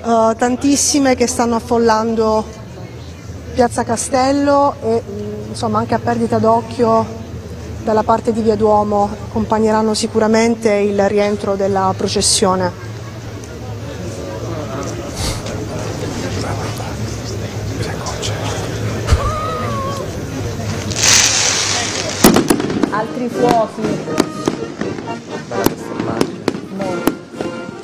tantissime che stanno affollando Piazza Castello e insomma anche a perdita d'occhio dalla parte di Via Duomo accompagneranno sicuramente il rientro della processione. Altri fuochi.